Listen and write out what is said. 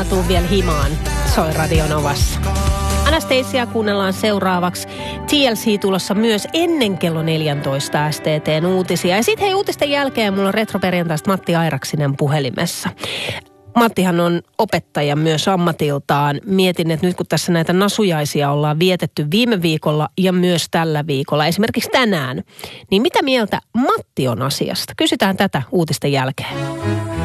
Maa tuu vielä himaan, soi Radio Novassa. Anastasia kuunnellaan seuraavaksi. TLC tulossa myös ennen kello 14 STT:n uutisia. Ja sitten uutisten jälkeen mulla on retroperjantaista Matti Airaksinen puhelimessa. Mattihan on opettaja myös ammatiltaan. Mietin, että nyt kun tässä näitä nasujaisia ollaan vietetty viime viikolla ja myös tällä viikolla, esimerkiksi tänään, niin mitä mieltä Matti on asiasta? Kysytään tätä uutisten jälkeen.